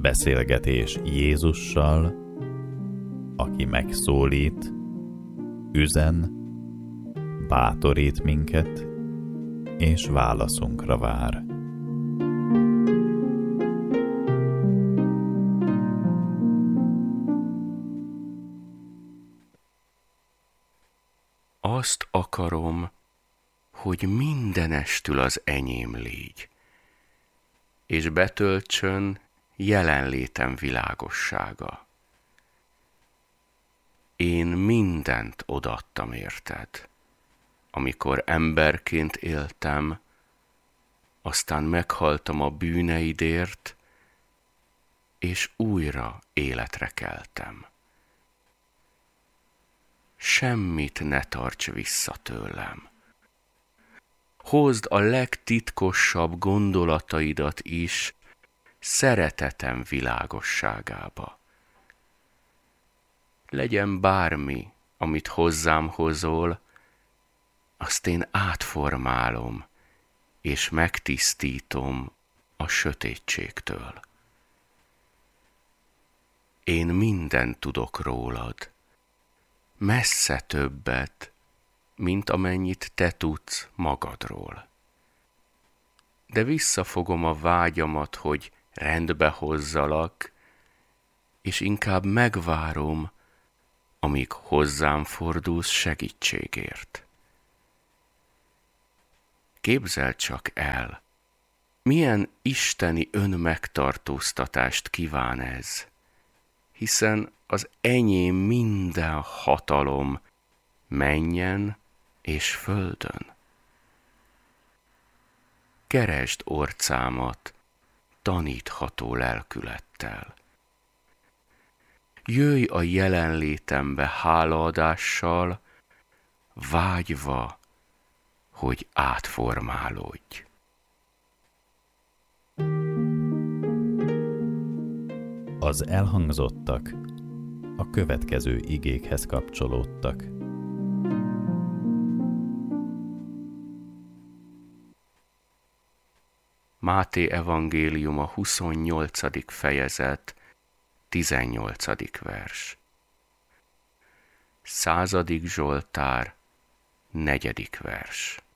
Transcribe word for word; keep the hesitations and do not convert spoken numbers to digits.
Beszélgetés Jézussal, aki megszólít, üzen, bátorít minket, és válaszunkra vár. Azt akarom, hogy mindenestül az enyém légy, és betöltsön jelenlétem világossága. Én mindent odaadtam érted, amikor emberként éltem, aztán meghaltam a bűneidért, és újra életre keltem. Semmit ne tarts vissza tőlem. Hozd a legtitkosabb gondolataidat is szeretetem világosságába. Legyen bármi, amit hozzám hozol, azt én átformálom, és megtisztítom a sötétségtől. Én mindent tudok rólad, messze többet, mint amennyit te tudsz magadról. De visszafogom a vágyamat, hogy rendbe hozzalak, és inkább megvárom, amíg hozzám fordulsz segítségért. Képzeld csak el, milyen isteni önmegtartóztatást kíván ez, hiszen az enyém minden hatalom mennyen és földön. Keresd orcámat tanítható lelkülettel. Jöjj a jelenlétembe hálaadással, vágyva, hogy átformálódj. Az elhangzottak a következő igékhez kapcsolódtak. Máté evangéliuma huszonnyolcadik fejezet, tizennyolcadik vers. Századik Zsoltár, negyedik vers.